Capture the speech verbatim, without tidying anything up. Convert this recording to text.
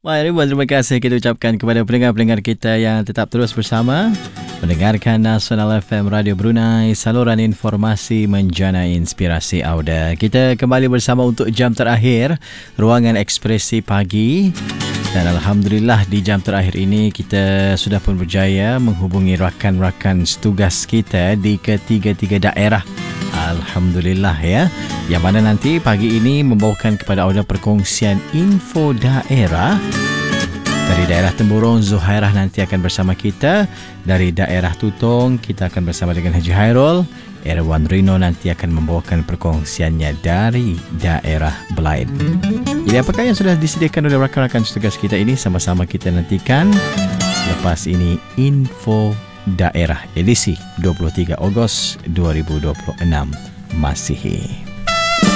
Baik, ribuan terima kasih kita ucapkan kepada pendengar-pendengar kita yang tetap terus bersama mendengarkan Nasional F M Radio Brunei, saluran informasi menjana inspirasi Auda. Kita kembali bersama untuk jam terakhir Ruangan Ekspresi Pagi. Dan Alhamdulillah di jam terakhir ini kita sudah pun berjaya menghubungi rakan-rakan setugas kita di ketiga-tiga daerah. Alhamdulillah ya. Yang mana nanti pagi ini membawakan kepada Auda perkongsian info daerah. Dari daerah Temburong, Zuhairah nanti akan bersama kita. Dari daerah Tutong, kita akan bersama dengan Haji Hairul. Erwan Rino nanti akan membawakan perkongsiannya dari daerah Belaid. Jadi apakah yang sudah disediakan oleh rakan-rakan setugas kita ini? Sama-sama kita nantikan selepas ini info daerah edisi dua puluh tiga Ogos dua ribu dua puluh enam Masihi.